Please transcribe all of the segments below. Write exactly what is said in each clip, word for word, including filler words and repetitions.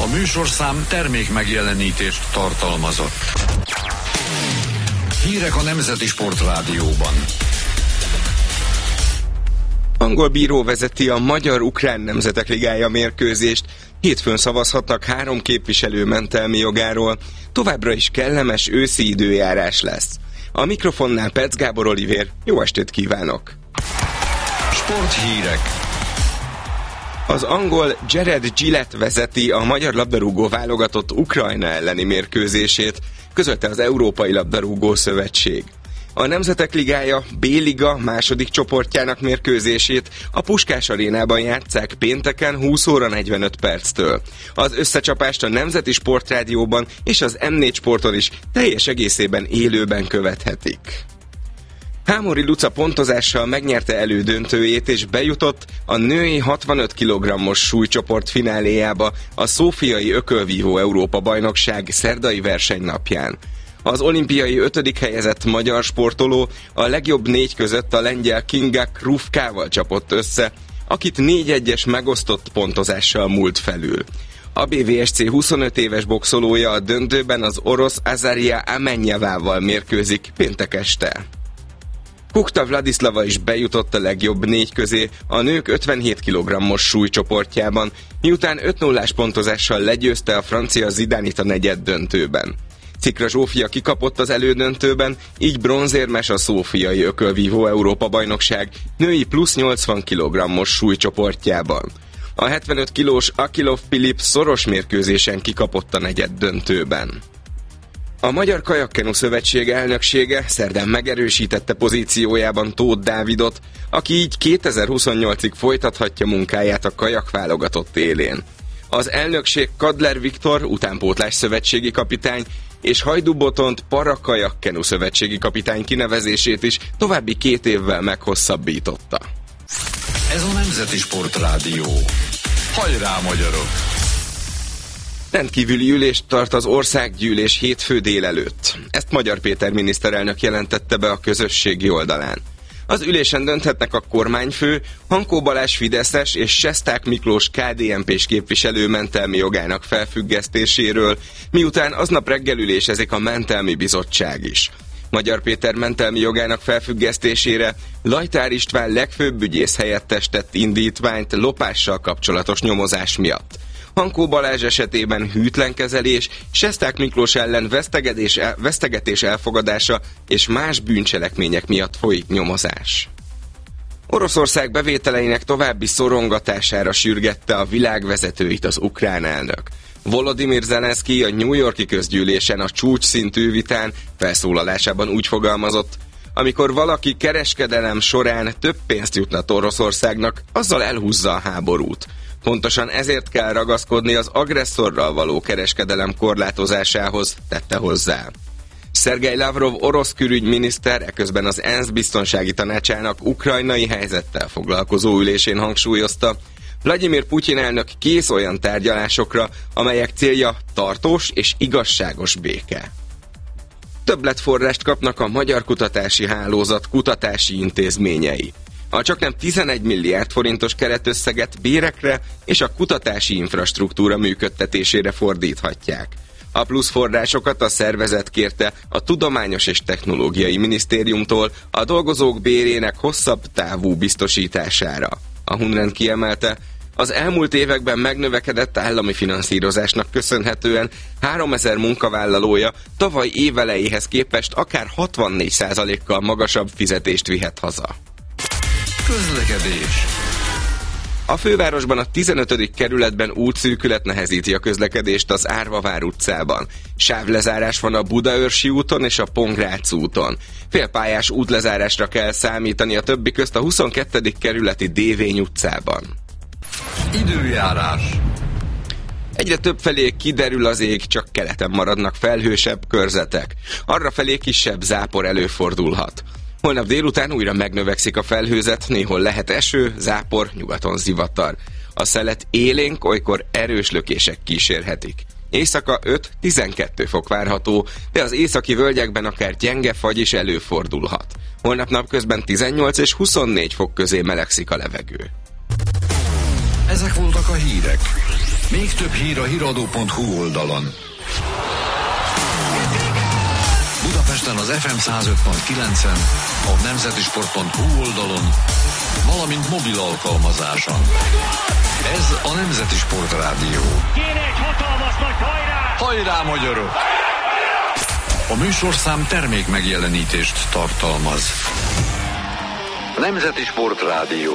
A műsorszám termék megjelenítést tartalmazott. Hírek a Nemzeti Sportrádióban. Angol bíró vezeti a Magyar-Ukrán Nemzetek Ligája mérkőzést. Hétfőn szavazhatnak három képviselő mentelmi jogáról. Továbbra is kellemes őszi időjárás lesz. A mikrofonnál Petsz Gábor Olivér. Jó estét kívánok! Sporthírek. Az angol Jared Gillett vezeti a magyar labdarúgó válogatott Ukrajna elleni mérkőzését, közölte az Európai Labdarúgó Szövetség. A Nemzetek Ligája B-liga második csoportjának mérkőzését a Puskás Arénában játsszák pénteken húsz óra negyvenöt perctől. Az összecsapást a Nemzeti Sportrádióban és az em négy Sporton is teljes egészében élőben követhetik. Hámori Luca pontozással megnyerte elődöntőjét és bejutott a női hatvanöt kilogrammos súlycsoport fináléjába a szófiai ökölvívó Európa-bajnokság szerdai versenynapján. Az olimpiai ötödik helyezett magyar sportoló a legjobb négy között a lengyel Kinga Krufkával csapott össze, akit négy egyes megosztott pontozással múlt felül. A bé vé es cé huszonöt éves boxolója a döntőben az orosz Azaria Amennyevával mérkőzik péntek este. Kukta Vladislava is bejutott a legjobb négy közé a nők ötvenhét kilogrammos súlycsoportjában, miután öt nullás pontozással legyőzte a francia Zidanit a negyed döntőben. Cikra Zsófia kikapott az elődöntőben, így bronzérmes a szófiai ökölvívó Európa-bajnokság női plusz nyolcvan kilogrammos súlycsoportjában. A hetvenöt kilós Akilov Filip szoros mérkőzésen kikapott a negyed döntőben. A Magyar Kajakkenu Szövetség elnöksége szerdán megerősítette pozíciójában Tóth Dávidot, aki így kétezer-huszonnyolcig folytathatja munkáját a kajakválogatott élén. Az elnökség Kadler Viktor utánpótlás szövetségi kapitány és Hajdú Botont Parakajakkenu szövetségi kapitány kinevezését is további két évvel meghosszabbította. Ez a Nemzeti Sportrádió. Hajrá, magyarok! Rendkívüli ülést tart az országgyűlés hétfő délelőtt. Ezt Magyar Péter miniszterelnök jelentette be a közösségi oldalán. Az ülésen dönthetnek a kormányfő, Hankó Balázs fideszes és Sesták Miklós ká dé en pés képviselő mentelmi jogának felfüggesztéséről, miután aznap reggel ülésezik a mentelmi bizottság is. Magyar Péter mentelmi jogának felfüggesztésére Lajtár István legfőbb ügyész helyettes tett indítványt lopással kapcsolatos nyomozás miatt. Hankó Balázs esetében hűtlenkezelés, Sesták Miklós ellen vesztegetés, el, vesztegetés elfogadása és más bűncselekmények miatt folyik nyomozás. Oroszország bevételeinek további szorongatására sürgette a világvezetőit az ukrán elnök. Volodymyr Zelenszky a New York-i közgyűlésen a csúcsszintű vitán felszólalásában úgy fogalmazott: amikor valaki kereskedelem során több pénzt juttat Oroszországnak, azzal elhúzza a háborút. Pontosan ezért kell ragaszkodni az agresszorral való kereskedelem korlátozásához, tette hozzá. Szergej Lavrov orosz külügyminiszter eközben az ENSZ biztonsági tanácsának ukrajnai helyzettel foglalkozó ülésén hangsúlyozta, Vladimir Putyin elnök kész olyan tárgyalásokra, amelyek célja tartós és igazságos béke. Többletforrást kapnak a Magyar Kutatási Hálózat kutatási intézményei. A csaknem tizenegy milliárd forintos keretösszeget bérekre és a kutatási infrastruktúra működtetésére fordíthatják. A plusz forrásokat a szervezet kérte a Tudományos és Technológiai Minisztériumtól a dolgozók bérének hosszabb távú biztosítására. A Hunrend kiemelte, az elmúlt években megnövekedett állami finanszírozásnak köszönhetően háromezer munkavállalója tavaly évelejéhez képest akár hatvannégy százalékkal magasabb fizetést vihet haza. Közlekedés. A fővárosban a tizenötödik kerületben útszűkület nehezíti a közlekedést az Árvavár utcában. Sávlezárás van a Budaörsi úton és a Pongrác úton. Félpályás útlezárásra kell számítani a többi közt a huszonkettedik kerületi Dévény utcában. Időjárás. Egyre több felé kiderül az ég, csak keleten maradnak felhősebb körzetek. Arrafelé kisebb zápor előfordulhat. Holnap délután újra megnövekszik a felhőzet, néhol lehet eső, zápor, nyugaton zivatar. A szelet élénk, olykor erős lökések kísérhetik. Éjszaka öt-tizenkét fok várható, de az északi völgyekben akár gyenge fagy is előfordulhat. Holnap napközben tizennyolc és huszonnégy fok közé melegszik a levegő. Ezek voltak a hírek. Még több hír a híradó pont hu oldalon. Budapesten az ef em száz öt pont kilencen, a nemzetisport pont hu oldalon, valamint mobil alkalmazáson. Ez a Nemzeti Sport Rádió. Kéne egy hatalmas nagy hajrá! Hajrá, magyarok! A műsorszám termék megjelenítést tartalmaz. Nemzeti Sport Rádió.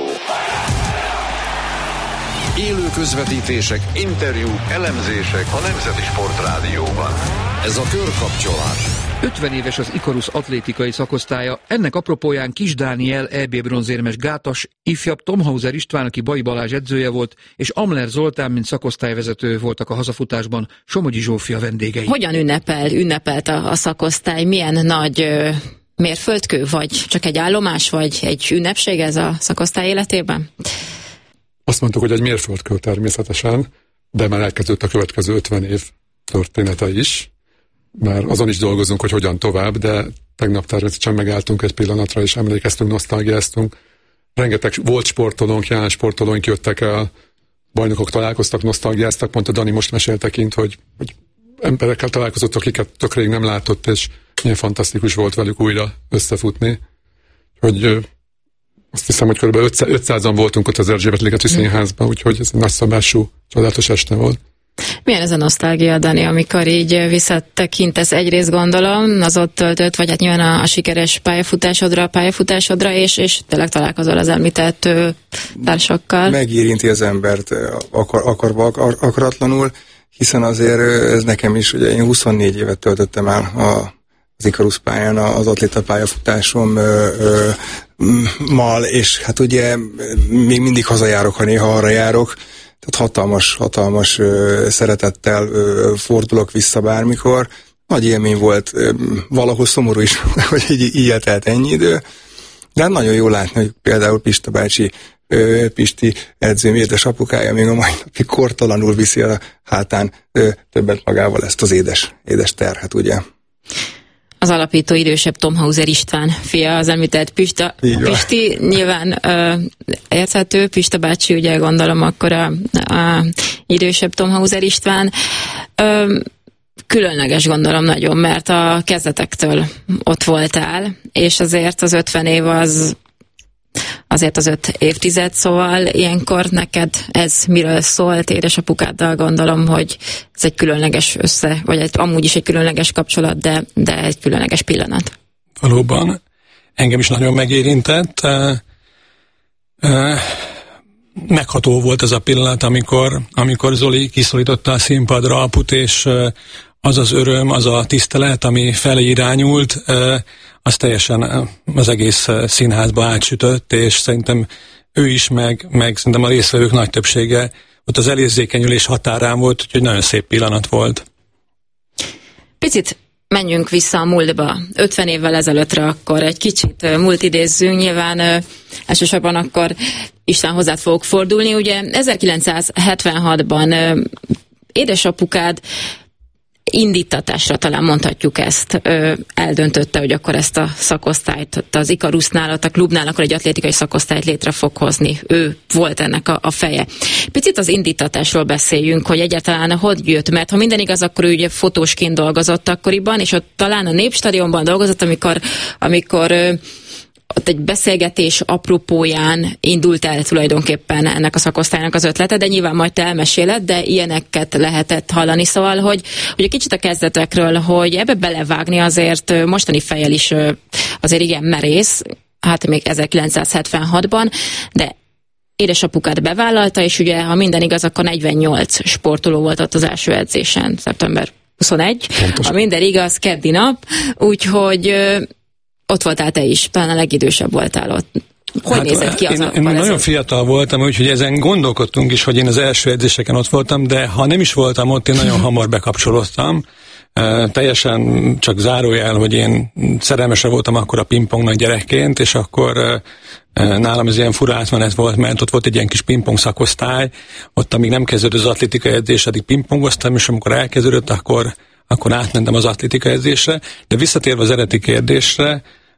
Élő közvetítések, interjúk, elemzések a Nemzeti Sport Rádióban. Ez a körkapcsolás. ötven éves az Ikarus atlétikai szakosztálya, ennek apropóján Kis Dániel é bé bronzérmes gátas, ifjabb Tomhauser István, aki Bai Balázs edzője volt, és Amler Zoltán, mint szakosztályvezető voltak a hazafutásban, Somogyi Zsófia vendégei. Hogyan ünnepel, ünnepelt a, a szakosztály? Milyen nagy ö, mérföldkő, vagy csak egy állomás, vagy egy ünnepség ez a szakosztály életében? Azt mondtuk, hogy egy mérföldkő természetesen, de már elkezdődött a következő ötven év története is. Már azon is dolgozunk, hogy hogyan tovább, de tegnap természetesen megálltunk egy pillanatra, és emlékeztünk, nosztalgiáztunk. Rengeteg volt sportolónk, jelen sportolóink jöttek el, bajnokok találkoztak, nosztalgiáztak, mondta Dani most mesélte kint, hogy, hogy emberekkel találkozott, akiket tök rég nem látott, és milyen fantasztikus volt velük újra összefutni. Hogy azt hiszem, hogy kb. ötszázan voltunk ott az Erzsébet-ligeti Színházban, úgyhogy ez egy nagyszabású, csodálatos este volt. Milyen ez a nosztalgia, Dani, amikor így visszatekintesz, egyrészt gondolom az ott töltött, vagy hát nyilván a, a sikeres pályafutásodra, a pályafutásodra, és, és tényleg találkozol az említett ö, társakkal. Megérinti az embert akar, akarva, akar, akaratlanul, hiszen azért ez nekem is, ugye én huszonnégy évet töltöttem el a, az Ikarus pályán, az atléta pályafutásommal, és hát ugye még mindig hazajárok, ha néha arra járok, tehát hatalmas, hatalmas ö, szeretettel ö, fordulok vissza bármikor. Nagy élmény volt, ö, valahol szomorú is, hogy így, így eltelt ennyi idő, de nagyon jó látni, hogy például Pista bácsi, ö, Pisti edzőm, édesapukája még a mai napig kortalanul viszi a hátán ö, többet magával ezt az édes, édes terhet, ugye. Az alapító idősebb Tomhauser István fia, az említett Pista, Pisti, nyilván ö, érthető, Pista bácsi, ugye gondolom akkor a, a idősebb Tomhauser István. Ö, különleges gondolom nagyon, mert a kezdetektől ott voltál, és azért az ötven év az azért az öt évtized, szóval ilyenkor neked ez miről szólt, édesapukáddal gondolom, hogy ez egy különleges össze, vagy egy, amúgy is egy különleges kapcsolat, de, de egy különleges pillanat. Valóban, engem is nagyon megérintett. Megható volt ez a pillanat, amikor, amikor Zoli kiszólította a színpadra Aput, és az az öröm, az a tisztelet, ami felé irányult, az teljesen az egész színházba átsütött, és szerintem ő is, meg, meg szerintem a résztvevők nagy többsége ott az elérzékenyülés határán volt, úgyhogy nagyon szép pillanat volt. Picit menjünk vissza a múltba, ötven évvel ezelőttre, akkor egy kicsit múlt idézzünk, nyilván ö, elsősorban akkor István hozzád fogok fordulni. Ugye ezerkilencszázhetvenhatban ö, édesapukád indítatásra talán mondhatjuk ezt, ö, eldöntötte, hogy akkor ezt a szakosztályt, az Ikarusnál, a klubnál akkor egy atlétikai szakosztályt létre fog hozni. Ő volt ennek a, a feje. Picit az indítatásról beszéljünk, hogy egyáltalán hogy jött, mert ha minden igaz, akkor ő ugye fotósként dolgozott akkoriban, és ott talán a Népstadionban dolgozott, amikor, amikor ö, ott egy beszélgetés apropóján indult el tulajdonképpen ennek a szakosztálynak az ötlete, de nyilván majd te elmeséled, de ilyeneket lehetett hallani. Szóval, hogy, hogy egy kicsit a kezdetekről, hogy ebbe belevágni azért mostani fejjel is azért igen merész, hát még ezerkilencszázhetvenhatban, de édesapukád bevállalta, és ugye, ha minden igaz, akkor negyvennyolc sportoló volt ott az első edzésen, szeptember huszonegy. Pontos. Ha minden igaz, keddi nap, úgyhogy ott voltál te is, talán a legidősebb voltál ott. Hogy hát, nézett ki az én, a én nagyon fiatal voltam, úgyhogy ezen gondolkodtunk is, hogy én az első edzéseken ott voltam, de ha nem is voltam ott, én nagyon hamar bekapcsolódtam. Uh, teljesen csak zárójel, hogy én szerelmesre voltam akkor a pingpongnak gyerekként, és akkor uh, nálam ez ilyen fura átmenet volt, mert ott volt egy ilyen kis pingpong szakosztály, ott amíg nem kezdődött az atlétikai edzés, addig pingpongoztam, és amikor elkezdődött, akkor, akkor átmentem az atlétikai edzésre. De visszatérve az eredeti kérdésre,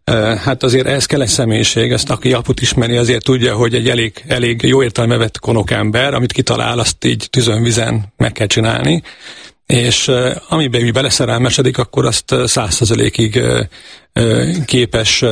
Hát azért ehhez kell egy személyiség, ezt aki aput ismeri, azért tudja, hogy egy elég, elég jó értelme vett konokember, amit kitalál, azt így tüzön-vizen meg kell csinálni, és amiben úgy beleszerelmesedik, akkor azt száz százalékig képes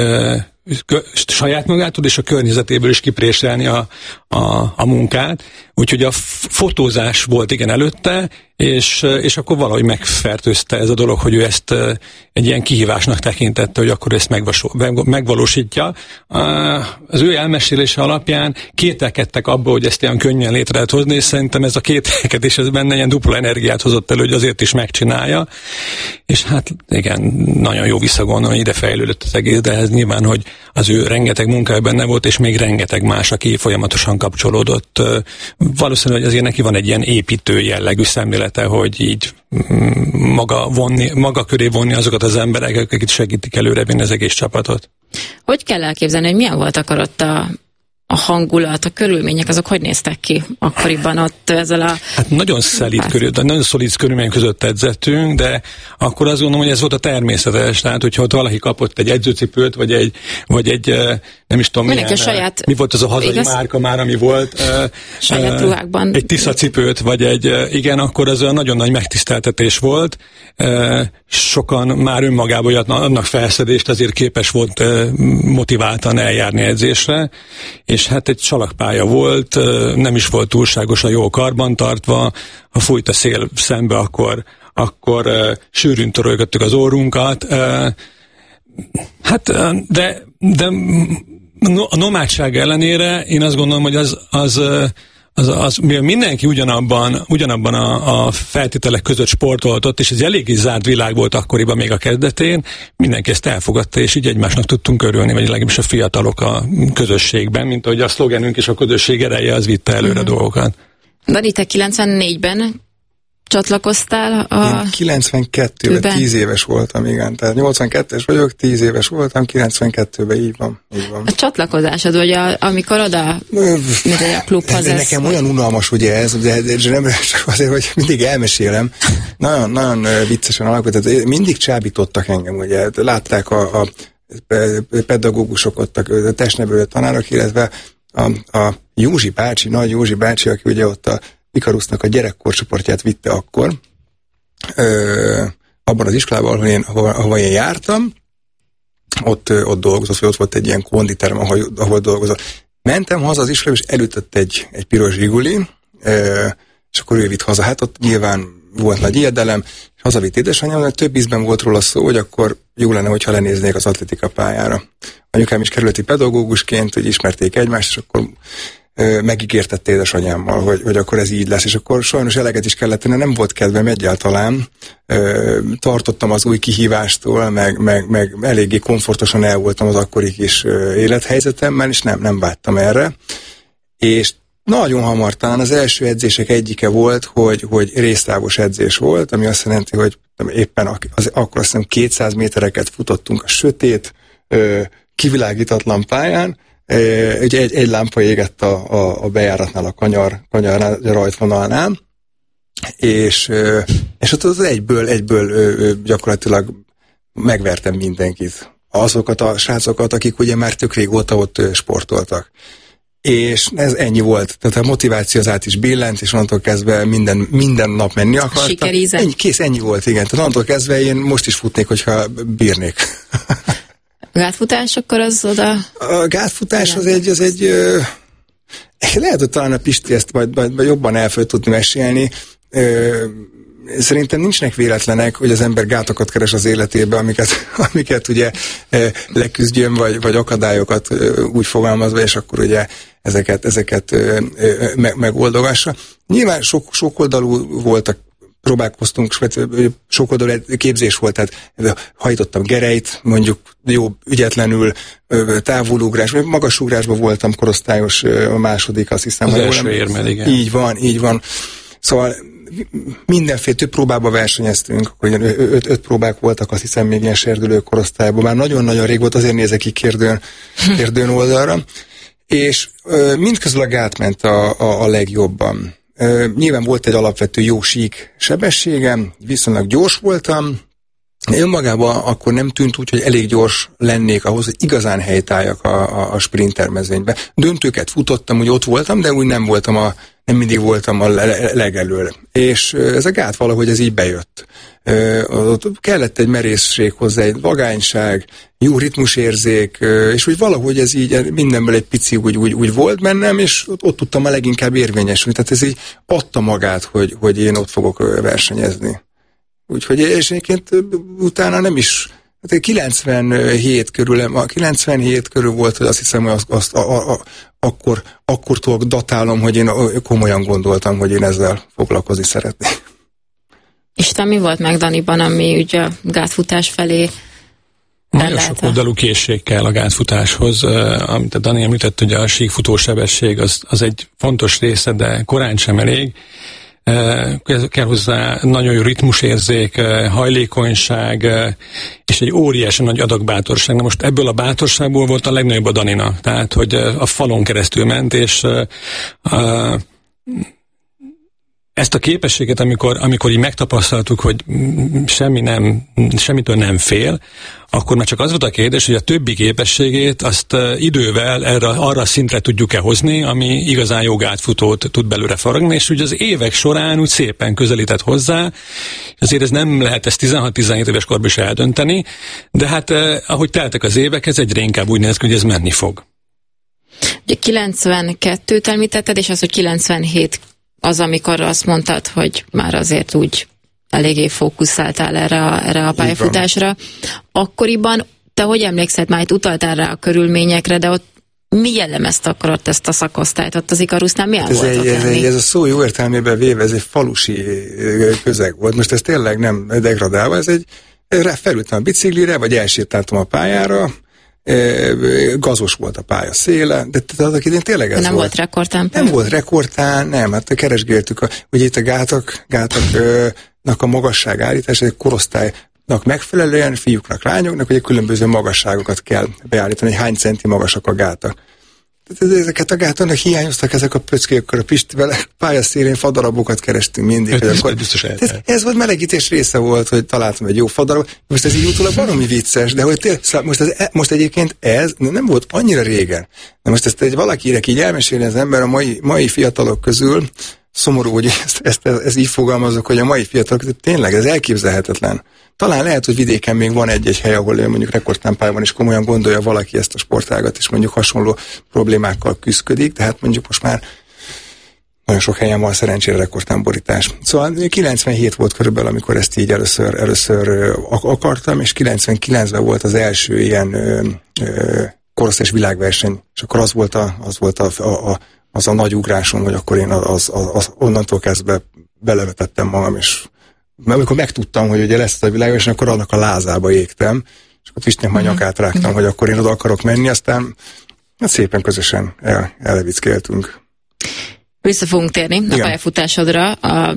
saját magától és a környezetéből is kipréselni a, a, a munkát. Úgyhogy a fotózás volt igen előtte, és, és akkor valahogy megfertőzte ez a dolog, hogy ő ezt egy ilyen kihívásnak tekintette, hogy akkor ezt megvalósítja. Az ő elmesélése alapján kételkedtek abba, hogy ezt ilyen könnyen létre lehet hozni, és szerintem ez a kételkedés ez benne ilyen dupla energiát hozott elő, hogy azért is megcsinálja. És hát igen, nagyon jó visszagondolni, hogy ide fejlődött az egész, de ez nyilván, hogy az ő rengeteg munkája benne volt, és még rengeteg más, aki folyamatosan kapcsolódott. Valószínűleg azért neki van egy ilyen építő jellegű szemlélete, hogy így maga, vonni, maga köré vonni azokat az emberek, akik segítik előrevinni az egész csapatot. Hogy kell elképzelni, hogy milyen volt akkor ott a, a hangulat, a körülmények, azok hogy néztek ki akkoriban ott ezzel a... Hát nagyon szelíd körül, nagyon szolid körülmények között edzettünk, de akkor azt gondolom, hogy ez volt a természetes, tehát hogyha ott valaki kapott egy edzőcipőt, vagy egy, vagy egy nem is tudom milyen, saját, mi volt az a hazai igaz? márka már, ami volt, saját ruhákban. Egy Tisza cipőt, vagy egy, igen, akkor az olyan nagyon nagy megtiszteltetés volt, sokan már önmagában annak felszedést azért képes volt motiváltan eljárni edzésre, és hát egy salakpálya volt, nem is volt túlságosan jó karbantartva, ha fújt a szél szembe, akkor, akkor uh, sűrűn torolgattuk az orrunkat. Uh, hát, uh, de, de a nomádság ellenére én azt gondolom, hogy az, az, az, az mivel mindenki ugyanabban, ugyanabban a, a feltételek között sportoltott, és ez eléggé zárt világ volt akkoriban még a kezdetén, mindenki ezt elfogadta, és így egymásnak tudtunk örülni, vagy legalábbis a fiatalok a közösségben, mint ahogy a szlogenünk és a közösség ereje, az vitte előre mm-hmm. dolgokat. Dani, te kilencvennégyben csatlakoztál a... Én kilencvenkettőben tíz éves voltam, igen. Tehát nyolcvankettes vagyok, tíz éves voltam, kilencvenkettőben így van. Így van. A csatlakozásod, vagy a, amikor oda, mint a klubhoz ez... Nekem olyan unalmas ugye ez, de, de, de nem csak azért, hogy mindig elmesélem. Nagyon, nagyon viccesen alakult. Tehát mindig csábítottak engem, ugye. Látták a, a pedagógusok ott, a testnevelő tanárok, illetve a, a Józsi bácsi, nagy Józsi bácsi, aki ugye ott a Ikarusznak a gyerekkorcsoportját vitte akkor, ö, abban az iskolában, ahol én, ahol, ahol én jártam, ott, ott dolgozott, vagy ott volt egy ilyen konditerem, ahol, ahol dolgozott. Mentem haza az iskolába, és elütött egy, egy piros zsiguli, ö, és akkor ő vitt haza. Hát ott nyilván volt nagy ijedelem, és hazavitt édesanyám, mert több ízben volt róla szó, hogy akkor jó lenne, hogyha lenéznék az atlétika pályára. Anyukám is kerületi pedagógusként, hogy ismerték egymást, és akkor megígértette édesanyámmal, hogy, hogy akkor ez így lesz, és akkor sajnos eleget is kellett tenni, nem volt kedvem egyáltalán. Tartottam az új kihívástól, meg, meg, meg eléggé komfortosan el voltam az akkori kis élethelyzetemmel, és nem, nem vágytam erre. És nagyon hamar, talán az első edzések egyike volt, hogy, hogy résztávos edzés volt, ami azt jelenti, hogy éppen az, akkor azt hiszem kétszáz métereket futottunk a sötét, kivilágítatlan pályán. Ugye egy, egy lámpa égett a, a, a bejáratnál, a kanyar, kanyar rajtvonalnál, és, és ott az egyből, egyből gyakorlatilag megvertem mindenkit. Azokat a srácokat, akik ugye már tök régóta ott sportoltak. És ez ennyi volt. Tehát a motiváció az át is billent, és onnantól kezdve minden, minden nap menni akartam. Ennyi, kész, ennyi volt, igen. Tehát onnantól kezdve én most is futnék, hogyha bírnék. Gátfutás, akkor az oda... A gátfutás az egy, az egy ö, lehet, hogy talán a Pisti ezt majd, majd, majd jobban el föl tudni mesélni. Ö, szerintem nincsnek véletlenek, hogy az ember gátokat keres az életébe, amiket, amiket ugye leküzdjön, vagy, vagy akadályokat úgy fogalmazva, és akkor ugye ezeket, ezeket meg, megoldogassa. Nyilván sok, sok oldalú voltak, próbálkoztunk, sok oldalú képzés volt, tehát hajtottam gerejt, mondjuk jó, ügyetlenül, távolugrás, magasugrásban voltam korosztályos, a második, azt hiszem. Az első érmed, igen. Így van, így van. Szóval mindenféle több próbába versenyeztünk, hogy öt, öt próbák voltak, azt hiszem még ilyen serdülő korosztályban, már nagyon-nagyon rég volt, azért nézek ki kérdőn, kérdőn oldalra, és mindközül a gát ment a, a, a legjobban. Nyilván volt egy alapvető jó sík sebességem, viszonylag gyors voltam, Önmagában akkor nem tűnt úgy, hogy elég gyors lennék ahhoz, hogy igazán helytálljak a, a, a sprinter mezőnybe. Döntőket futottam, úgy ott voltam, de úgy nem voltam a, nem mindig voltam a legelőre. És ez a gát valahogy ez így bejött. Ott kellett egy merészség hozzá, egy vagányság, jó ritmusérzék, és úgy valahogy ez így mindenből egy pici úgy, úgy, úgy volt bennem, és ott, ott tudtam a leginkább érvényesülni. Tehát ez így adta magát, hogy, hogy én ott fogok versenyezni. Úgyhogy és egyébként utána nem is, hát kilencvenhét körül, a kilencvenhét körül volt, hogy azt hiszem, hogy azt, azt a, a, akkor, akkortól datálom, hogy én komolyan gondoltam, hogy én ezzel foglalkozni szeretnék. És mi volt meg Daniban, ami ugye a gátfutás felé nagyon sok oldalú készség kell a gátfutáshoz. Amit a Dani említett, hogy a síkfutósebesség az, az egy fontos része, de korán sem elég. Kell hozzá nagyon jó ritmusérzék, hajlékonyság, és egy óriási nagy adag bátorság. Na most ebből a bátorságból volt a legnagyobb a Danina. Tehát, hogy a falon keresztül ment, és a, ezt a képességet, amikor, amikor így megtapasztaltuk, hogy semmi nem, semmitől nem fél, akkor már csak az volt a kérdés, hogy a többi képességét azt idővel erre, arra a szintre tudjuk-e hozni, ami igazán jó gátfutót tud belőle faragni, és ugye az évek során úgy szépen közelített hozzá, azért ez nem lehet ezt tizenhat-tizenhét éves korban is eldönteni, de hát ahogy teltek az évek, ez egyre inkább úgy néz ki, hogy ez menni fog. Ugye kilencvenkettőt említetted, és az, hogy kilencvenhét az, amikor azt mondtad, hogy már azért úgy eléggé fókuszáltál erre a, erre a pályafutásra. Akkoriban, te hogy emlékszel, már itt utaltál rá a körülményekre, de ott mi jellemezte akkor ott ezt a szakosztályt? Ott az Ikarusznál milyen ez volt egy, ott ez, egy, ez a szó jó értelmében véve, ez egy falusi közeg volt. Most ez tényleg nem degradálva, ez egy, felültem a biciklire, vagy elsétáltam a pályára, gazos volt a pálya széle, de azok idén tényleg ez nem volt. volt rekordtán? Nem volt rekordtán, nem, hát keresgéltük, a, ugye itt a gátak, gátaknak a magasság állítás, egy korosztálynak megfelelően, fiúknak, lányoknak, ugye különböző magasságokat kell beállítani, hogy hány centi magasak a gátak. Ezeket a gátaknak hiányoztak ezek a pöckék, akkor a Pistivel pályaszélén fadarabokat kerestünk mindig. Ez, akkor, ez, ez volt melegítés része volt, hogy találtam egy jó fadarabot. Most ez így utólag baromi vicces, de hogy tényleg, most, ez, most egyébként ez nem volt annyira régen. De most ezt egy valakinek így elmesélni az ember a mai, mai fiatalok közül, szomorú, hogy ezt, ezt, ezt, ezt így fogalmazok, hogy a mai fiatalok közül tényleg ez elképzelhetetlen. Talán lehet, hogy vidéken még van egy-egy hely, ahol mondjuk rekordtámpályban is komolyan gondolja valaki ezt a sportágat, és mondjuk hasonló problémákkal küszködik, de hát mondjuk most már nagyon sok helyen van szerencsére rekordtámborítás. Szóval kilencvenhét volt körülbelül, amikor ezt így először, először akartam, és kilencvenkilencben volt az első ilyen korosztályos világverseny, és akkor az volt, a, az, volt a, a, a, az a nagy ugrásom, hogy akkor én az, az, az onnantól kezdve belevetettem magam, és mert amikor megtudtam, hogy ugye lesz a világverseny, akkor annak a lázába égtem, és akkor Pistinek már nyakát rágtam, hogy akkor én oda akarok menni, aztán hát szépen közösen el, ellevickéltünk. Vissza fogunk térni igen. a pályafutásodra, a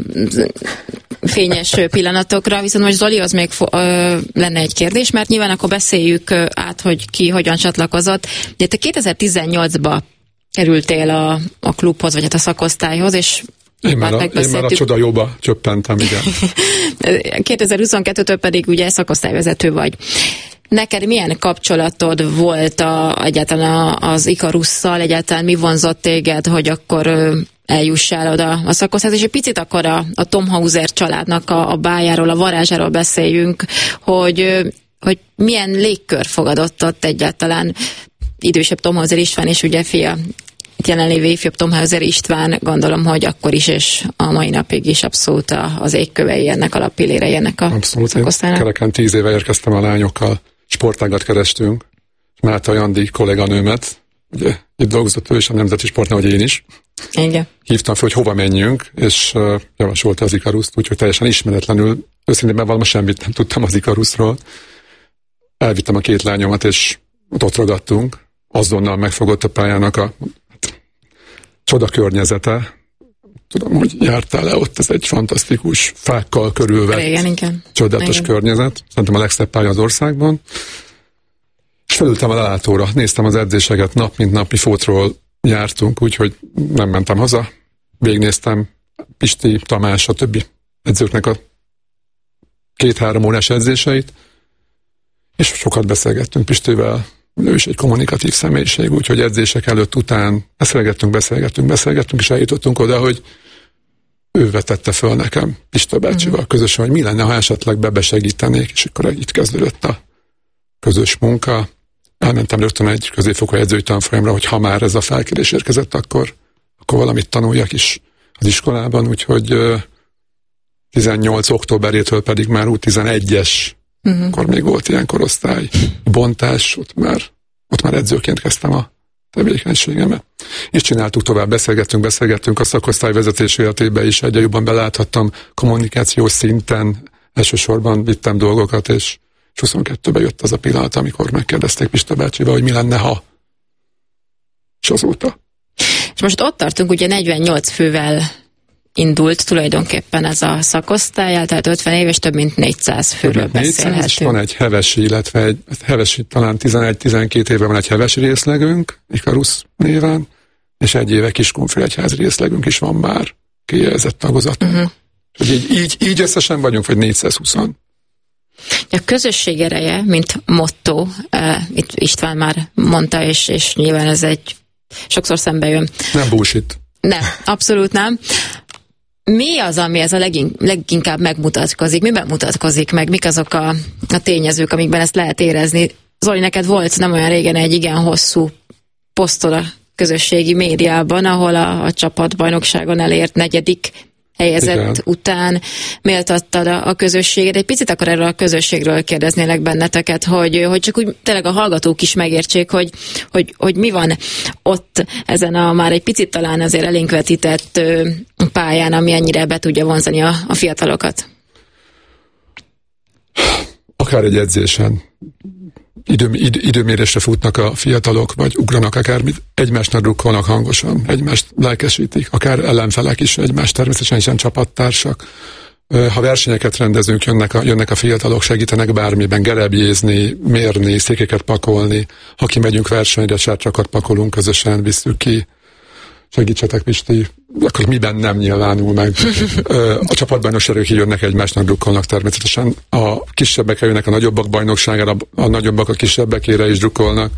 fényes pillanatokra, viszont most Zolihoz még fo- ö, lenne egy kérdés, mert nyilván akkor beszéljük át, hogy ki hogyan csatlakozott. Ugye te kétezer-tizennyolcban kerültél a, a klubhoz, vagy hát a szakosztályhoz, és Én már, a, én már a csoda jóba csöppentem, igen. kétezer-huszonkettőtől pedig ugye szakosztályvezető vagy. Neked milyen kapcsolatod volt a, egyáltalán az Ikarusszal, egyáltalán mi vonzott téged, hogy akkor eljussál oda a szakosztályhoz, és egy picit akkor a, a Tom Hauser családnak a, a bájáról, a varázsáról beszéljünk, hogy, hogy milyen légkör fogadott ott egyáltalán idősebb Tom Hauser István, és ugye fia jelenlévő ifjabb Tom Hauser István, gondolom, hogy akkor is, és a mai napig is abszolút az égkövei ennek, a lappillérei ennek a szakosztálynak. Kereken tíz éve érkeztem a lányokkal, sportágat kerestünk, Máta Jandi kolléganőmet, ugye itt dolgozott ő is a Nemzeti Sportnál, hogy én is. Igen. Hívtam fel, hogy hova menjünk, és uh, javasolta az Ikaruszt, úgyhogy teljesen ismeretlenül, őszintén bevallom, semmit nem tudtam az Ikaruszról. Elvittem a két lányomat, és ott ragadtunk. Azonnal megfogott a pályának a csoda környezete. Tudom, hogy jártál le ott, ez egy fantasztikus, fákkal körülvett, igen, igen. csodálatos igen. környezet. Szerintem a legszebb pálya az országban. És felültem a lelátóra, néztem az edzéseket, nap mint napi fótról jártunk, úgyhogy nem mentem haza. Végignéztem Pisti, Tamás, a többi edzőknek a két-három órás edzéseit, és sokat beszélgettünk Pistével, ő is egy kommunikatív személyiség, úgyhogy edzések előtt, után beszélgettünk, beszélgettünk, beszélgettünk, és eljutottunk oda, hogy ő vetette föl nekem Pista bácsival uh-huh. közösen, hogy mi lenne, ha esetleg bebesegítenék, és akkor itt kezdődött a közös munka. Elmentem rögtön egy középfokú edzői tanfolyamra, hogy ha már ez a felkérés érkezett, akkor, akkor valamit tanuljak is az iskolában, úgyhogy tizennyolc októberétől pedig már úgy tizenegyes, uh-huh. akkor még volt ilyen korosztály bontás, ott már, ott már edzőként kezdtem a tevékenységemet. És csináltuk tovább, beszélgettünk, beszélgettünk a szakosztály vezetés életébe is, egyre jobban beláthattam kommunikációs szinten, elsősorban vittem dolgokat, és huszonkettőben jött az a pillanat, amikor megkérdezték Pista bácsival, hogy mi lenne, ha. És azóta. És most ott tartunk, ugye negyvennyolc fővel indult tulajdonképpen ez a szakosztály, tehát ötven éves, több mint négyszáz főről beszélhetünk. És van egy hevesi, illetve egy hevesi, talán tizenegy-tizenkét éve van egy hevesi részlegünk, Ikarus néven, és egy éve Kiskunfélegyházi részlegünk is van már, kijelzett tagozatunk. Uh-huh. Így, így, így összesen vagyunk, vagy négyszázhúsz. A közösség ereje, mint motto, uh, itt István már mondta, és, és nyilván ez egy sokszor szembe jön. Nem bullshit. Nem, abszolút nem. Mi az, ami ez a legink, leginkább megmutatkozik? Miben mutatkozik meg? Mik azok a, a tényezők, amikben ezt lehet érezni? Zoli, neked volt nem olyan régen egy igen hosszú posztod a közösségi médiában, ahol a, a csapatbajnokságon elért negyedik helyezett igen. után méltattad a, a közösséget. Egy picit akkor erről a közösségről kérdeznélek benneteket, hogy, hogy csak úgy tényleg a hallgatók is megértsék, hogy, hogy, hogy mi van ott ezen a már egy picit talán azért elénk vetített pályán, ami ennyire be tudja vonzani a, a fiatalokat. Akár egy edzésen idő, idő, időmérésre futnak a fiatalok, vagy ugranak akármit, egymásnak drukkolnak hangosan, egymást lelkesítik, akár ellenfelek is egymást, természetesen hiszen csapattársak. Ha versenyeket rendezünk, jönnek a, jönnek a fiatalok, segítenek bármiben, gerebjézni, mérni, székeket pakolni. Ha kimegyünk versenyre, sárcsakat pakolunk, közösen visszük ki. Segítsetek, Pisti, akkor miben nem nyilvánul meg. A csapatbajnokságok jönnek egymásnak, drukkolnak természetesen. A kisebbek jönnek a nagyobbak bajnokságára, a nagyobbak a kisebbekére is drukkolnak.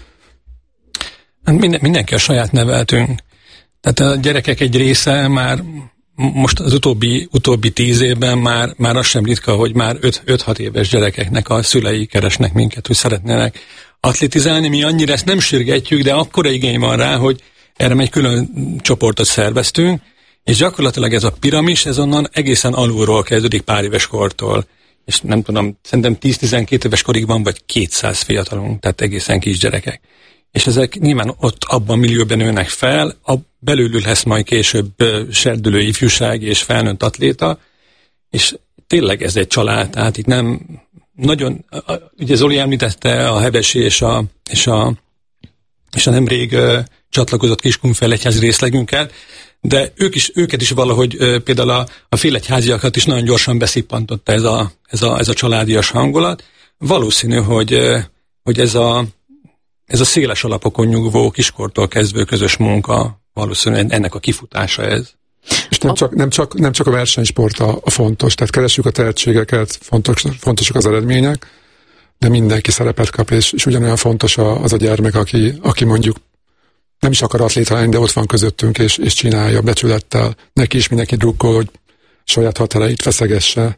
Minden, mindenki a saját neveltünk. Tehát a gyerekek egy része már most az utóbbi, utóbbi tíz évben már, már az sem ritka, hogy már öt-hat éves gyerekeknek a szülei keresnek minket, hogy szeretnének atlétizálni. Mi annyira ezt nem sürgetjük, de akkora igény van rá, hogy erre egy külön csoportot szerveztünk, és gyakorlatilag ez a piramis, ez onnan egészen alulról kezdődik pár éves kortól. És nem tudom, szerintem tíz-tizenkét éves korig van, vagy kétszáz fiatalunk, tehát egészen kisgyerekek. És ezek nyilván ott abban millióban nőnek fel, a belőlük lesz majd később serdülő ifjúság és felnőtt atléta, és tényleg ez egy család, tehát itt nem nagyon, ugye Zoli említette a hevesi és a, és a, és a nemrég csatlakozott Kiskunfélegyházi részlegünket, de ők is, őket is valahogy például a, a félegyháziakat is nagyon gyorsan beszippantotta ez a, ez a, ez a családias hangulat. Valószínű, hogy, hogy ez a Ez a széles alapokon nyugvó, kiskortól kezdve közös munka, valószínűleg ennek a kifutása ez. És nem csak, nem csak, nem csak a versenysport a, a fontos, tehát keressük a tehetségeket, fontos, fontosak az eredmények, de mindenki szerepet kap, és, és ugyanolyan fontos a, az a gyermek, aki, aki mondjuk nem is akar atléta lenni, de ott van közöttünk, és, és csinálja becsülettel. Neki is mindenki drukkol, hogy saját határait feszegesse.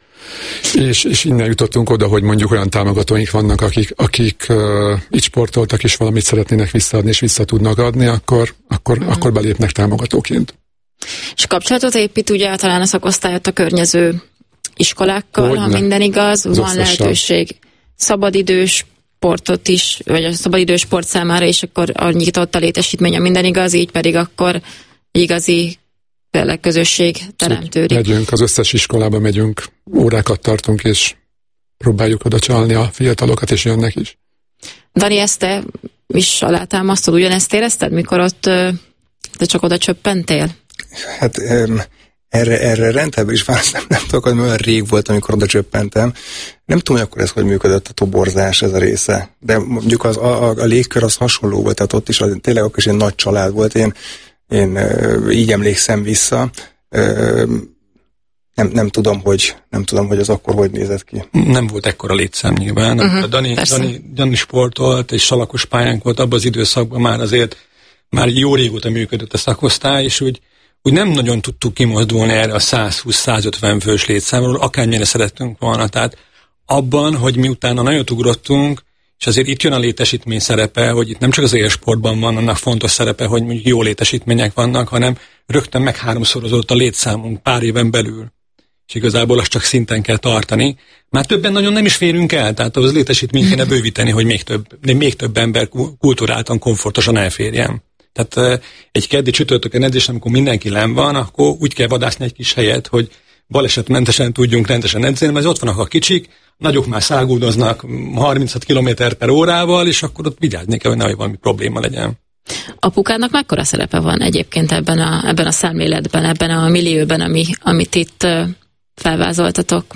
És, és innen jutottunk oda, hogy mondjuk olyan támogatóink vannak, akik, akik uh, így sportoltak, és valamit szeretnének visszaadni, és vissza tudnak adni, akkor, akkor, mm. akkor belépnek támogatóként. És kapcsolatot épít ugye talán a szakosztályot a környező iskolákkal, Hogyne. Ha minden igaz, az van összesen. Lehetőség szabadidős sportot is, vagy a szabadidős sport számára, és akkor a nyitott a létesítmény, a minden igaz, így pedig akkor igazi tényleg közösség teremtődik. Megyünk, az összes iskolába megyünk, órákat tartunk, és próbáljuk oda csalni a fiatalokat, és jönnek is. Dani, ezt te is alátámasztod, ugyanezt érezted, mikor ott te csak oda csöppentél? Hát erre, erre rendben is választ nem, nem tudok, hogy olyan rég volt, amikor oda csöppentem. Nem tudom, hogy akkor ez hogy működött a toborzás, ez a része. De mondjuk az, a, a, a légkör az hasonló volt, tehát ott is az, tényleg akkor is egy nagy család volt. Én Én uh, így emlékszem vissza. Uh, nem, nem tudom, hogy nem tudom, hogy az akkor hogy nézett ki. Nem volt ekkora létszám nyilván. Uh-huh, a Dani, Dani, Dani sportolt, és salakos pályánk volt abban az időszakban már azért már jó régóta működött a szakosztály, és úgy, úgy nem nagyon tudtuk kimozdulni erre a száz húsz-száz ötven fős létszámról, akármilyen szerettünk volna. Tehát abban, hogy mi utána nagyot ugrottunk, és azért itt jön a létesítmény szerepe, hogy itt nem csak az élsportban van annak fontos szerepe, hogy mondjuk jó létesítmények vannak, hanem rögtön meg háromszorozott a létszámunk pár éven belül. És igazából azt csak szinten kell tartani. Már többen nagyon nem is férünk el, tehát ahhoz létesítményt kéne bővíteni, hogy még több, még több ember kulturáltan, komfortosan elférjen. Tehát egy keddi csütörtökön edzés, amikor mindenki len van, akkor úgy kell vadászni egy kis helyet, hogy balesetmentesen tudjunk rendesen edzeni, mert ott vannak a kicsik, nagyok már száguldoznak harminchat kilométer per órával, és akkor ott vigyázni kell, hogy nehogy valami probléma legyen. Apukának mekkora szerepe van egyébként ebben a, ebben a szemléletben, ebben a millióben, ami, amit itt uh, felvázoltatok?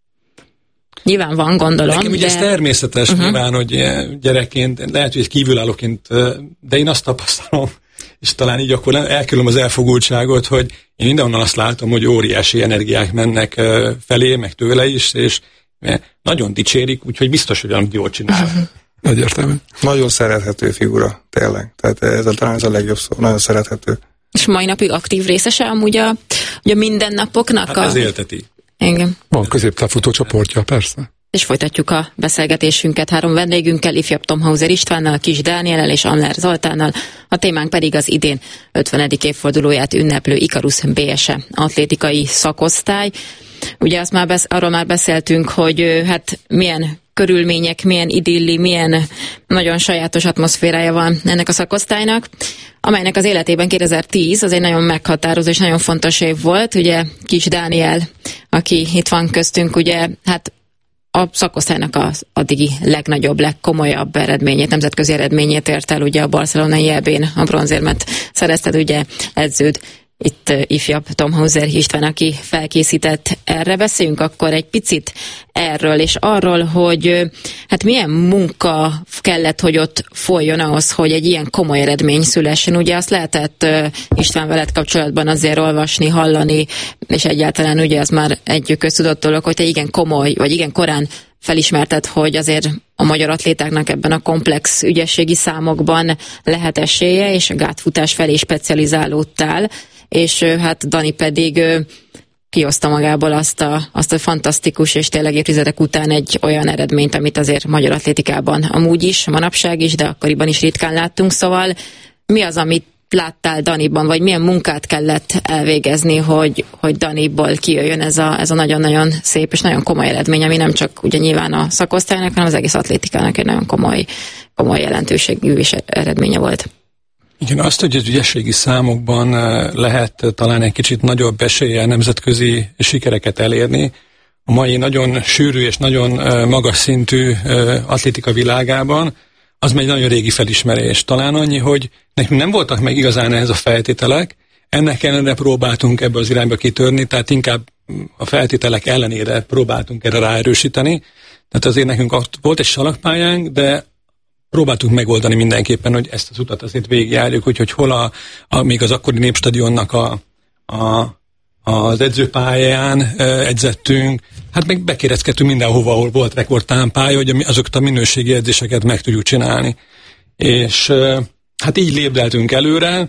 Nyilván van, gondolom. Nekem ugye de... ez természetes uh-huh. nyilván, hogy gyerekként, lehet, hogy kívülállóként, de én azt tapasztalom, és talán így akkor elkerülöm az elfogultságot, hogy én mindenhonnan azt látom, hogy óriási energiák mennek felé, meg tőle is, és nagyon dicsérik, úgyhogy biztos, hogy amit jól csinál. Uh-huh. Egyértelmű. Nagyon szerethető figura, tényleg. Tehát ez a, talán ez a legjobb szó, nagyon szerethető. És mai napig aktív részese amúgy a, a mindennapoknak? Hát a... ez élteti. Engem. Van középtávfutó csoportja, persze. És folytatjuk a beszélgetésünket három vendégünkkel, ifjabb Thomhauser Istvánnal, Kis Dániellel és Amler Zoltánnal. A témánk pedig az idén ötvenedik évfordulóját ünneplő Ikarus bé es e atlétikai szakosztály. Ugye azt már besz- arról már beszéltünk, hogy hát milyen körülmények, milyen idilli, milyen nagyon sajátos atmoszférája van ennek a szakosztálynak, amelynek az életében kétezer-tíz az egy nagyon meghatározó és nagyon fontos év volt. Ugye Kis Dániel, aki itt van köztünk, ugye hát a szakosztálynak az addigi legnagyobb, legkomolyabb eredményét, nemzetközi eredményét ért el, ugye a barcelonai é bén a bronzérmet szerezted, ugye edződ itt ifjabb Thomhauser István, aki felkészített erre. Beszéljünk akkor egy picit erről, és arról, hogy hát milyen munka kellett, hogy ott folyjon ahhoz, hogy egy ilyen komoly eredmény szülessen. Ugye azt lehetett István veled kapcsolatban azért olvasni, hallani, és egyáltalán ugye az már egy köztudott dolog, hogy te igen komoly, vagy igen korán felismerted, hogy azért a magyar atlétáknak ebben a komplex ügyességi számokban lehet esélye, és a gátfutás felé specializálódtál, és hát Dani pedig kihozta magából azt a, azt a fantasztikus és tényleg évtizedek után egy olyan eredményt, amit azért magyar atlétikában amúgy is, manapság is, de akkoriban is ritkán láttunk. Szóval mi az, amit láttál Daniban, vagy milyen munkát kellett elvégezni, hogy, hogy Daniból kijöjjön ez a, ez a nagyon-nagyon szép és nagyon komoly eredmény, ami nem csak ugye nyilván a szakosztálynak, hanem az egész atlétikának egy nagyon komoly, komoly jelentőségű eredménye volt. Igen, azt, hogy az ügyességi számokban lehet talán egy kicsit nagyobb eséllyel nemzetközi sikereket elérni, a mai nagyon sűrű és nagyon magas szintű atlétika világában, az egy nagyon régi felismerés. Talán annyi, hogy nekünk nem voltak meg igazán ehhez a feltételek, ennek ellenére próbáltunk ebbe az irányba kitörni, tehát inkább a feltételek ellenére próbáltunk erre ráerősíteni. Tehát azért nekünk volt egy salakpályánk, de próbáltuk megoldani mindenképpen, hogy ezt az utat azért végigjárjuk, úgyhogy hol a, a, még az akkori Népstadionnak a, a, az edzőpályán e, edzettünk, hát meg bekéreckedtünk mindenhova, ahol volt rekordtámpálya, hogy azokat a minőségi edzéseket meg tudjuk csinálni. És e, hát így lépdeltünk előre.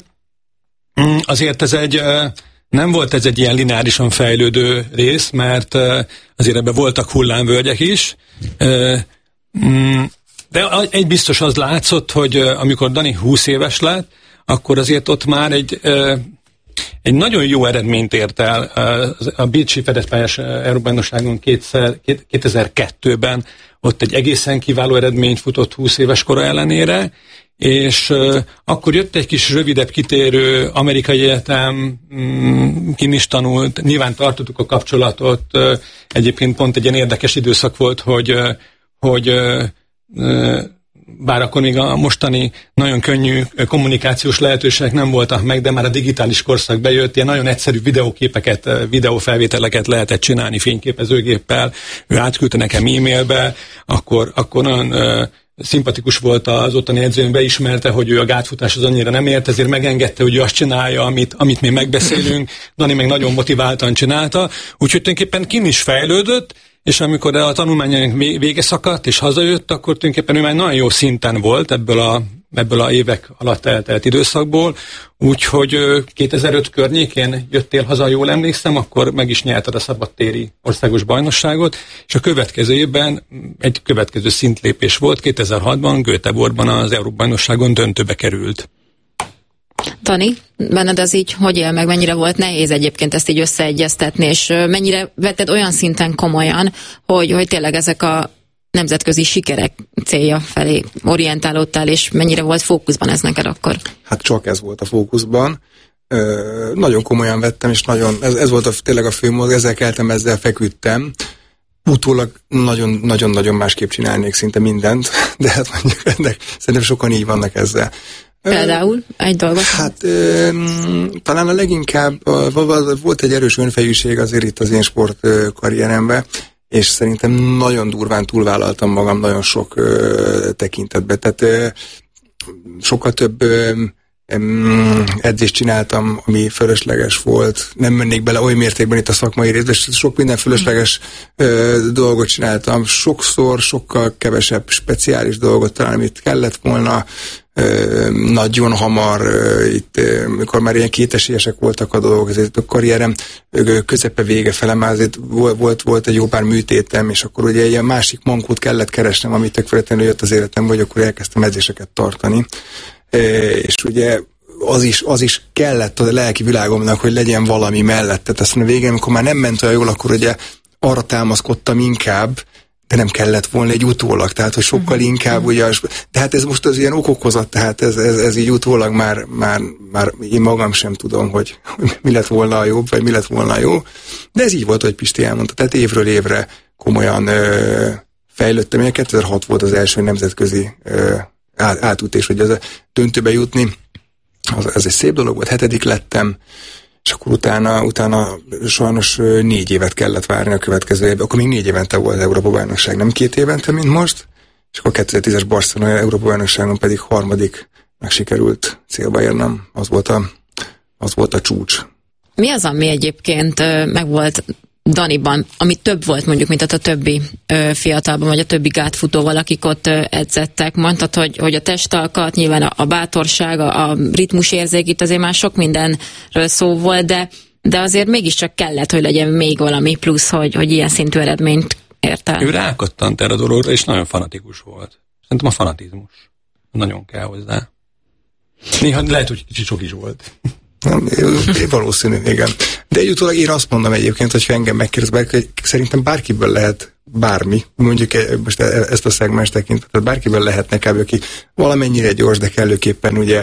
Azért ez egy, e, nem volt ez egy ilyen lineárisan fejlődő rész, mert e, azért ebben voltak hullámvölgyek is. E, mm, De egy biztos az látszott, hogy amikor Dani húsz éves lett, akkor azért ott már egy, egy nagyon jó eredményt ért el a Bécsi fedezpályás Európa-bajnokságon kétezer-kettőben, ott egy egészen kiváló eredményt futott húsz éves kora ellenére, és akkor jött egy kis rövidebb kitérő amerikai egyetem, kin is tanult, nyilván tartottuk a kapcsolatot, egyébként pont egy ilyen érdekes időszak volt, hogy, hogy bár akkor még a mostani nagyon könnyű kommunikációs lehetőségek nem voltak meg, de már a digitális korszak bejött, ilyen nagyon egyszerű videóképeket, videófelvételeket lehetett csinálni fényképezőgéppel, ő átküldte nekem e-mailbe, akkor, akkor nagyon szimpatikus volt az ottani edzőn, beismerte, hogy ő a gátfutás az annyira nem ért, ezért megengedte, hogy ő azt csinálja, amit, amit mi megbeszélünk. Dani meg nagyon motiváltan csinálta, úgyhogy tulajdonképpen Kim is fejlődött, és amikor a tanulmányainak vége szakadt, és hazajött, akkor tulajdonképpen ő már nagyon jó szinten volt ebből a, ebből a évek alatt eltelt időszakból, úgyhogy kétezer-öt környékén jöttél haza, jól emlékszem, akkor meg is nyerted a szabadtéri országos bajnokságot, és a következő évben egy következő szintlépés volt, kétezer-hatban Göteborgban az Európa-bajnokságon döntőbe került. Tani, benned ez így hogy él meg, mennyire volt nehéz egyébként ezt így összeegyeztetni, és mennyire vetted olyan szinten komolyan, hogy, hogy tényleg ezek a nemzetközi sikerek célja felé orientálódtál, és mennyire volt fókuszban ez neked akkor? Hát csak ez volt a fókuszban. Ö, nagyon komolyan vettem, és nagyon, ez, ez volt a, tényleg a fő mód, ezzel keltem, ezzel feküdtem. Utólag nagyon-nagyon másképp csinálnék szinte mindent, de hát mondjuk ennek szerintem sokan így vannak ezzel. Például egy dolgot? Hát ö, talán a leginkább a, volt egy erős önfejűség azért itt az én sportkarrieremben, és szerintem nagyon durván túlvállaltam magam nagyon sok ö, tekintetben. Tehát ö, sokkal több ö, edzést csináltam, ami fölösleges volt. Nem mennék bele oly mértékben itt a szakmai részbe, és sok minden fölösleges ö, dolgot csináltam. Sokszor, sokkal kevesebb speciális dolgot talán, amit kellett volna. Ö, nagyon hamar, ö, itt, ö, mikor már ilyen kétesélyesek voltak a dolgok, ezért a karrierem ö, közepe vége fele, már azért volt, volt, volt egy jó pár műtétem, és akkor ugye ilyen másik mankót kellett keresnem, amit tök feltétlenül jött az életem, vagy akkor elkezdtem edzéseket tartani. Ö, és ugye az is, az is kellett a lelki világomnak, hogy legyen valami mellette. Tehát aztán a végén, amikor már nem ment olyan jól, akkor ugye arra támaszkodtam inkább, de nem kellett volna egy utólag, tehát hogy sokkal inkább ugye, de hát ez most az ilyen okokozat, tehát ez, ez, ez így utólag már, már, már én magam sem tudom, hogy mi lett volna a jobb, vagy mi lett volna a jó, de ez így volt, hogy Pisti elmondta, tehát évről évre komolyan ö, fejlődtem, én kétezer-hat volt az első nemzetközi ö, át, átütés, hogy az a döntőbe jutni, az, ez egy szép dolog volt, hetedik lettem, és akkor utána, utána sajnos négy évet kellett várni a következő évben. Akkor még négy évente volt az Európa-bajnokság, nem két évente, mint most. És akkor a kétezer-tízes Barcelona Európa-bajnokságon pedig harmadik meg sikerült célba érnem. Az volt a, az volt a csúcs. Mi az, ami egyébként meg volt Daniban, ami több volt mondjuk, mint a többi ö, fiatalban, vagy a többi gátfutóval, akik ott ö, edzettek? Mondtad, hogy, hogy a testalkat, nyilván a, a bátorság, a, a ritmusérzék, itt azért már sok mindenről szó volt, de, de azért mégiscsak kellett, hogy legyen még valami plusz, hogy, hogy ilyen szintű eredményt ért el. Ő rákattant erre a dologra, és nagyon fanatikus volt. Szerintem a fanatizmus. Nagyon kell hozzá. Néha lehet, hogy kicsit sok is volt. Nem, valószínű, igen. De egy utólag én azt mondom egyébként, hogy engem megkérdez, hogy szerintem bárkiből lehet bármi, mondjuk most ezt a szegmens tekintve, bárkiből lehetne kb. Aki valamennyire gyors, de kellőképpen ugye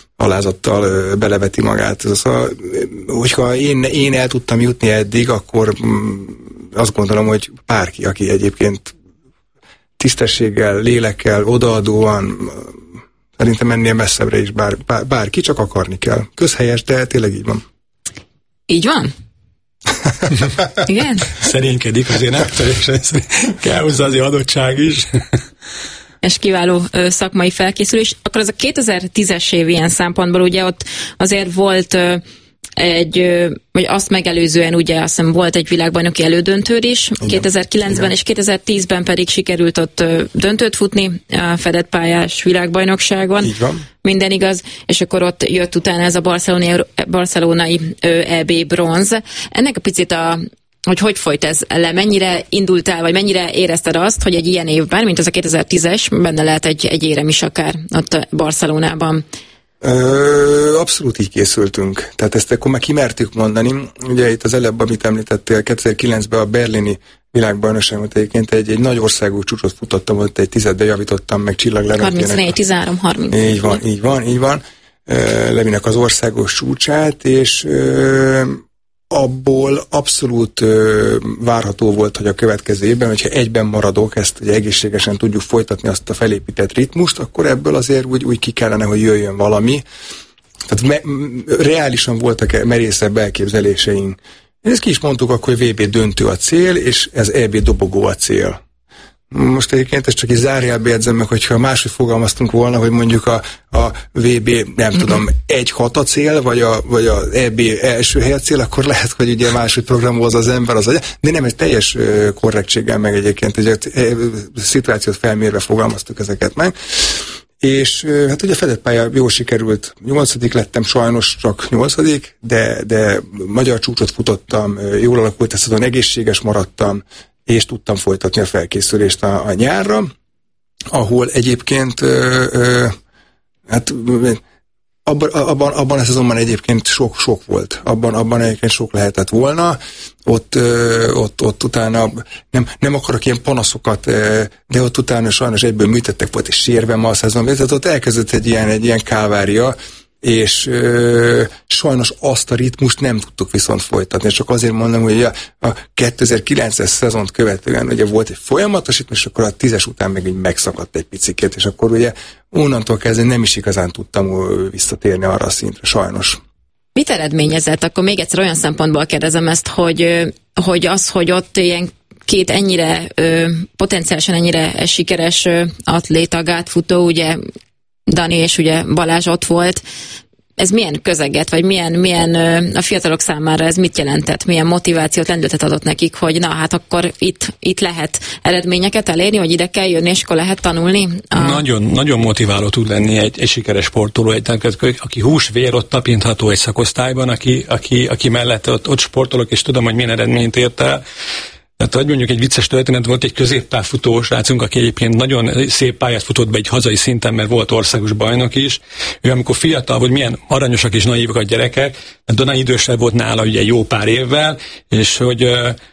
alázattal beleveti magát. Szóval, hogyha én, én el tudtam jutni eddig, akkor azt gondolom, hogy bárki, aki egyébként tisztességgel, lélekkel, odaadóan, szerintem ennél messzebbre is bár, bár, bárki, csak akarni kell. Közhelyes, de tényleg így van. Így van? Igen? Szerénykedik azért nem, teljesen kell hozzá azért adottság is. És kiváló ö, szakmai felkészülés. Akkor ez a kétezer-tízes év ilyen szempontból, ugye ott azért volt ö, egy, ö, vagy azt megelőzően ugye azt hiszem volt egy világbajnoki elődöntőd is, igen, kétezer-kilencben igen. És kétezer-tízben pedig sikerült ott ö, döntőt futni a fedett pályás világbajnokságon. Így van. Minden igaz, és akkor ott jött utána ez a barcelonai, barcelonai é bé bronz. Ennek a picit a hogy hogy folyt ez le, mennyire indultál, vagy mennyire érezted azt, hogy egy ilyen évben, mint az a kétezer-tízes, benne lehet egy, egy érem is akár ott Barcelonában? Ö, abszolút így készültünk. Tehát ezt akkor már kimertük mondani. Ugye itt az előbb, amit említettél, kétezer-kilencben a berlini világbajnokságon egyébként egy, egy nagy országú csúcsot futottam, ott egy tizedbe javítottam meg csillaglerőtének. harmincnégy tizenhárom harminc. Így van, így van, így van. Levinek az országos csúcsát, és ö, abból abszolút ö, várható volt, hogy a következő évben, hogyha egyben maradok, ezt ugye egészségesen tudjuk folytatni azt a felépített ritmust, akkor ebből azért úgy, úgy ki kellene, hogy jöjjön valami. Tehát me, reálisan voltak merészebb elképzeléseink. Ezt ki is mondtuk akkor, hogy vé bé döntő a cél, és ez é bé dobogó a cél. Most egyébként ezt csak így zárjában jegyzem meg, hogyha máshogy fogalmaztunk volna, hogy mondjuk a, a vé bé, nem tudom, egy hat a cél, vagy a, vagy a é bé első hely a cél, akkor lehet, hogy ugye máshogy programoz az ember az agya, de nem, egy teljes korrektséggel meg egyébként egy szituációt felmérve fogalmaztuk ezeket meg. És hát ugye a fedett pálya jól sikerült, nyolcadik lettem, sajnos csak nyolcadik, de, de magyar csúcsot futottam, jól alakult ezt azon, egészséges maradtam, és tudtam folytatni a felkészülést a, a nyárra, ahol egyébként ö, ö, hát abban, abban, abban a szezonban egyébként sok, sok volt. Abban, abban egyébként sok lehetett volna. Ott, ö, ott, ott utána nem, nem akarok ilyen panaszokat, ö, de ott utána sajnos egyből műtettek, volt egy sérvem a szezonban, tehát ott elkezdett egy ilyen, egy ilyen kálvária, és ö, sajnos azt a ritmust nem tudtuk viszont folytatni. Csak azért mondom, hogy a, a kétezer-kilences szezont követően ugye volt egy folyamatos ritmus, és akkor a tízes után meg így megszakadt egy picikét, és akkor ugye onnantól kezdve nem is igazán tudtam visszatérni arra a szintre, sajnos. Mit eredményezett? Akkor még egyszer olyan szempontból kérdezem ezt, hogy, hogy az, hogy ott ilyen két ennyire, potenciálisan ennyire sikeres atléta, gátfutó, ugye Dani és ugye Balázs ott volt. Ez milyen közeget, vagy milyen, milyen a fiatalok számára ez mit jelentett? Milyen motivációt, lendületet adott nekik, hogy na hát akkor itt, itt lehet eredményeket elérni, hogy ide kell jönni, és akkor lehet tanulni? A... Nagyon, nagyon motiváló tud lenni egy, egy sikeres sportoló, egy, aki hús-vér ott tapintható egy szakosztályban, aki, aki, aki mellett ott, ott sportolok, és tudom, hogy milyen eredményt ért el. Tehát, hogy mondjuk egy vicces történet, volt egy középtávfutó srácunk, aki egyébként nagyon szép pályát futott be egy hazai szinten, mert volt országos bajnok is. Ő amikor fiatal, hogy milyen aranyosak és naívak a gyerekek, Dana idősebb volt nála ugye jó pár évvel, és hogy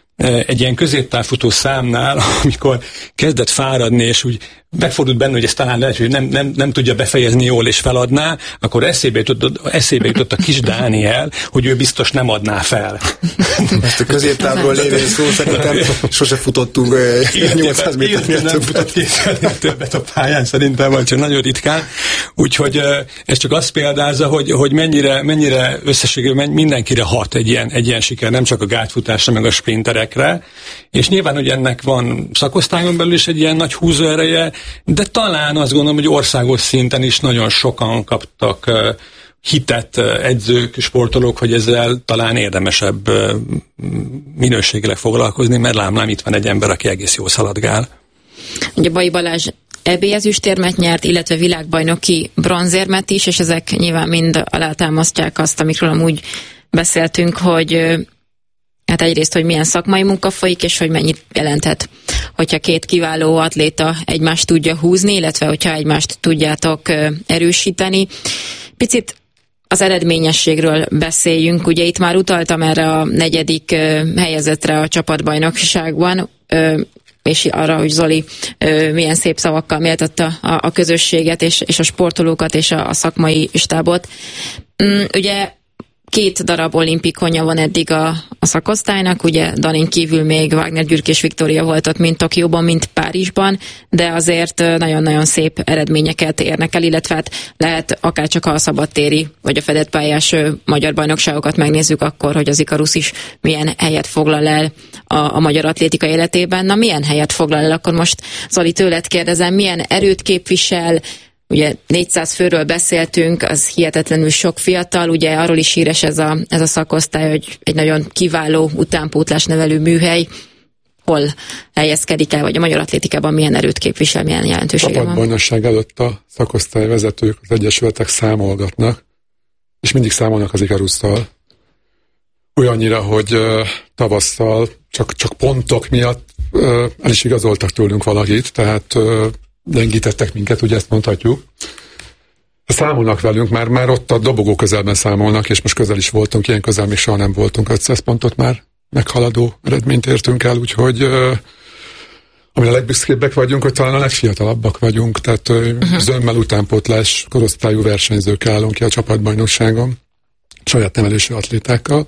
egy ilyen középtávfutó számnál, amikor kezdett fáradni, és úgy megfordult benne, hogy ez talán lehet, hogy nem, nem, nem tudja befejezni jól, és feladná, akkor eszébe jutott, eszébe jutott a kis Dániel, hogy ő biztos nem adná fel. Ezt a középtávról lévén szó szerintem sose futottunk nyolcszáz méternél nem futott kétszer többet a pályán, szerintem, vagy csak nagyon ritkán. Úgyhogy ez csak azt példázza, hogy, hogy mennyire, mennyire összességében mindenkire hat egy ilyen, egy ilyen siker, nem csak a gátfutásra, meg a sprinterekre. És nyilván, hogy ennek van szakosztályon belül is egy ilyen nagy húzóereje, de talán azt gondolom, hogy országos szinten is nagyon sokan kaptak uh, hitet uh, edzők, sportolók, hogy ezzel talán érdemesebb uh, minőségileg foglalkozni, mert lám-lám itt van egy ember, aki egész jól szaladgál. Ugye Bai Balázs é bé ezüstérmet nyert, illetve világbajnoki bronzérmet is, és ezek nyilván mind alátámasztják azt, amikről amúgy beszéltünk, hogy uh, hát egyrészt, hogy milyen szakmai munka folyik, és hogy mennyit jelenthet, hogyha két kiváló atléta egymást tudja húzni, illetve hogyha egymást tudjátok erősíteni. Picit az eredményességről beszéljünk. Ugye itt már utaltam erre a negyedik helyezettre a csapatbajnokságban, és arra, hogy Zoli milyen szép szavakkal méltatta a közösséget, és, és a sportolókat, és a, a szakmai stábot. Ugye két darab olimpikonja van eddig a, a szakosztálynak, ugye Danin kívül még Wagner Gyürk és Viktória volt ott, mind Tokióban, mind Párizsban, de azért nagyon-nagyon szép eredményeket érnek el, illetve hát lehet akárcsak a szabadtéri, vagy a fedett pályás magyar bajnokságokat megnézzük akkor, hogy az Ikarus is milyen helyet foglal el a, a magyar atlétika életében. Na, milyen helyet foglal el? Akkor most Zoli, tőled kérdezem, milyen erőt képvisel? Ugye négyszáz főről beszéltünk, az hihetetlenül sok fiatal, ugye arról is híres ez a, ez a szakosztály, hogy egy nagyon kiváló utánpótlás nevelő műhely. Hol helyezkedik el, vagy a magyar atlétikában milyen erőt képvisel, milyen jelentősége van? Csapatbajnokság előtt a szakosztály vezetők, az egyesületek számolgatnak, és mindig számolnak az Ikarusszal. Olyannyira, hogy uh, tavasszal csak, csak pontok miatt uh, el is igazoltak tőlünk valakit, tehát uh, gyengítettek minket, ugye ezt mondhatjuk. Számolnak velünk, már, már ott a dobogó közelben számolnak, és most közel is voltunk, ilyen közel még soha nem voltunk, ötszáz pontot már meghaladó eredményt értünk el, úgyhogy uh, ami a legbüszkébbek vagyunk, hogy talán a legfiatalabbak vagyunk, tehát uh, uh-huh. zömmel utánpótlás korosztályú versenyzők állunk ki a csapatbajnokságon, saját nevelésű atlétákkal.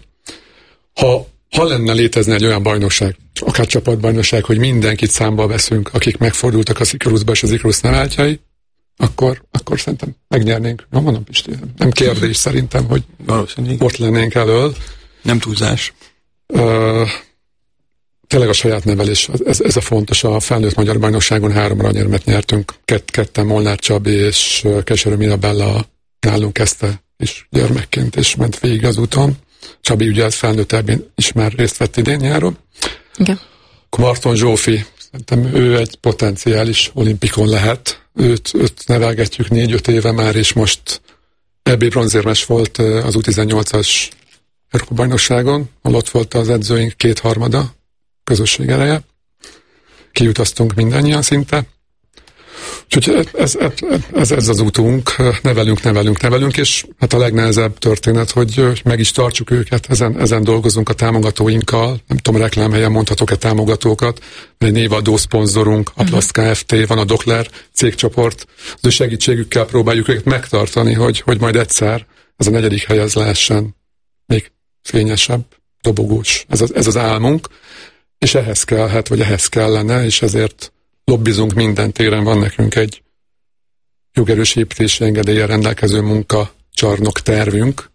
Ha Ha lenne létezni egy olyan bajnokság, akár csapatbajnokság, hogy mindenkit számba veszünk, akik megfordultak az Ikarusba és az Ikarus neveltjei, akkor, akkor szerintem megnyernénk. Na, mondom, Pisti, nem kérdés szerintem, hogy ott lennénk elől. Nem túlzás. Uh, tényleg a saját nevelés, ez, ez a fontos. A felnőtt magyar bajnokságon három aranyérmet nyertünk. Kett, ketten Molnár Csabi és Keserű Mirabella nálunk kezdte is gyermekként, és ment végig az úton. Csabi ugye az felnőttebben is már részt vett idén nyáron. Igen. Marton Zsófi, szerintem ő egy potenciális olimpikon lehet. Őt, őt nevelgetjük négy-öt éve már, és most é bé bronzérmes volt az U tizennyolcas Európa bajnokságon, ahol ott volt az edzőink kétharmada, közösség ereje. Kijutaztunk mindannyian szinte. Úgyhogy ez, ez, ez, ez az útunk, nevelünk, nevelünk, nevelünk, és hát a legnehezebb történet, hogy meg is tartsuk őket, ezen, ezen dolgozunk a támogatóinkkal, nem tudom, reklámhelyen mondhatok-e támogatókat, egy névadó szponzorunk, Atlas Kft., van a Dokler cégcsoport, az ő segítségükkel próbáljuk őket megtartani, hogy, hogy majd egyszer ez a negyedik helyez lehessen még fényesebb, dobogós. Ez az, ez az álmunk, és ehhez kellhet, vagy ehhez kellene, és ezért lobbizunk minden téren, van nekünk egy jogerős építési engedéllyel rendelkező munkacsarnok tervünk.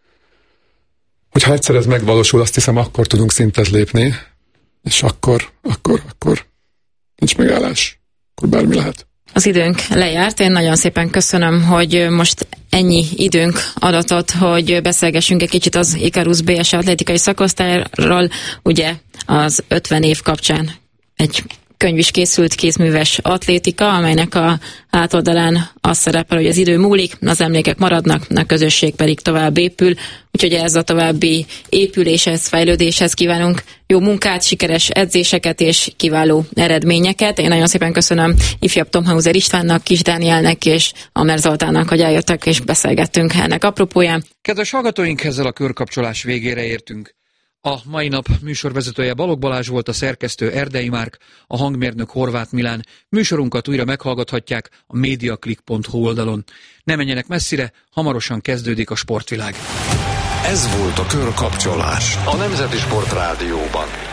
Hogyha egyszer ez megvalósul, azt hiszem, akkor tudunk szintet lépni, és akkor, akkor, akkor nincs megállás, akkor bármi lehet. Az időnk lejárt, én nagyon szépen köszönöm, hogy most ennyi időnk adatot, hogy beszélgessünk egy kicsit az Ikarus bé es atlétikai szakosztályról, ugye az ötven év kapcsán egy könyv is készült, Kézműves atlétika, amelynek a hátoldalán az szerepel, hogy az idő múlik, az emlékek maradnak, a közösség pedig tovább épül, úgyhogy ez a további épüléshez, fejlődéshez kívánunk jó munkát, sikeres edzéseket és kiváló eredményeket. Én nagyon szépen köszönöm ifjabb Tomhauser Istvánnak, Kis Dánielnek és Amler Zoltánnak, hogy eljöttek és beszélgettünk ennek apropóján. Kedves hallgatóink, ezzel a körkapcsolás végére értünk. A mai nap műsorvezetője Balogh Balázs volt, a szerkesztő Erdei Márk, a hangmérnök Horváth Milán. Műsorunkat újra meghallgathatják a mediaclick pont hu oldalon. Ne menjenek messzire, hamarosan kezdődik a sportvilág. Ez volt a körkapcsolás a Nemzeti Sport Rádióban.